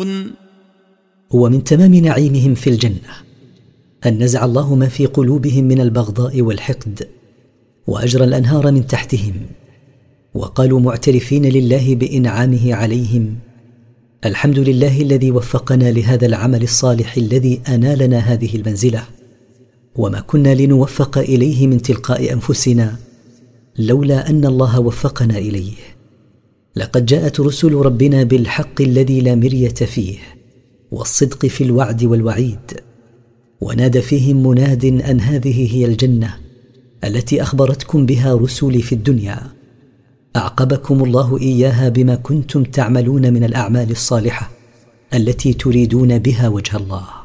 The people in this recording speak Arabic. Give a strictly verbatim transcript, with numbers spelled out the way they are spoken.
تعملون. ومن تمام نعيمهم في الجنة أن نزع الله ما في قلوبهم من البغضاء والحقد، وأجرى الأنهار من تحتهم، وقالوا معترفين لله بإنعامه عليهم: الحمد لله الذي وفقنا لهذا العمل الصالح الذي أنالنا هذه المنزلة، وما كنا لنوفق إليه من تلقاء أنفسنا لولا أن الله وفقنا إليه. لقد جاءت رسل ربنا بالحق الذي لا مرية فيه، والصدق في الوعد والوعيد، ونادى فيهم مناد أن هذه هي الجنة التي أخبرتكم بها رسلي في الدنيا، أعقبكم الله إياها بما كنتم تعملون من الأعمال الصالحة التي تريدون بها وجه الله.